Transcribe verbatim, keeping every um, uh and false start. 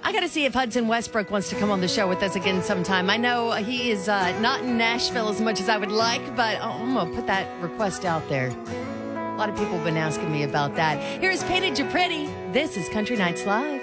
I got to see if Hudson Westbrook wants to come on the show with us again sometime. I know he is uh, not in Nashville as much as I would like, but oh, I'm going to put that request out there. A lot of people have been asking me about that. Here's Painted You Pretty. This is Country Nights Live.